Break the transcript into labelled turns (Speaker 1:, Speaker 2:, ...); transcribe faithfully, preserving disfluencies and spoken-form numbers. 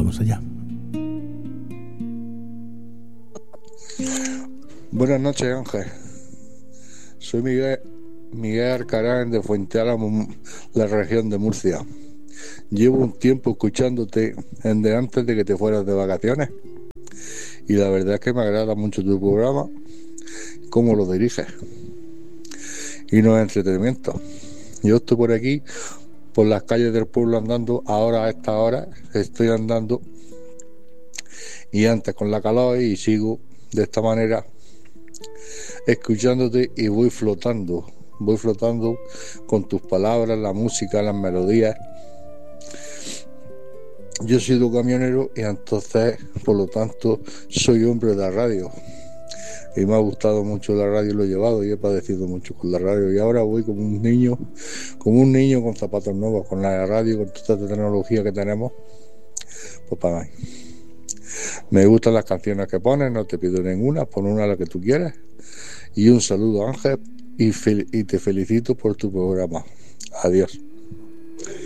Speaker 1: vamos allá.
Speaker 2: Buenas noches, Ángel. Soy Miguel, Miguel Arcarán de Fuente Álamo, la región de Murcia. Llevo un tiempo escuchándote desde antes de que te fueras de vacaciones y la verdad es que me agrada mucho tu programa, cómo lo diriges y no es entretenimiento. Yo estoy por aquí, por las calles del pueblo andando, ahora a esta hora estoy andando y antes con la calor y sigo de esta manera escuchándote y voy flotando, voy flotando con tus palabras, la música, las melodías. Yo he sido camionero y entonces, por lo tanto, soy hombre de la radio. Y me ha gustado mucho la radio, lo he llevado y he padecido mucho con la radio. Y ahora voy como un niño, como un niño con zapatos nuevos, con la radio, con toda esta tecnología que tenemos. Pues para mí. Me gustan las canciones que pones, no te pido ninguna, pon una la que tú quieras. Y un saludo, Ángel, y, fel- y te felicito por tu programa. Adiós.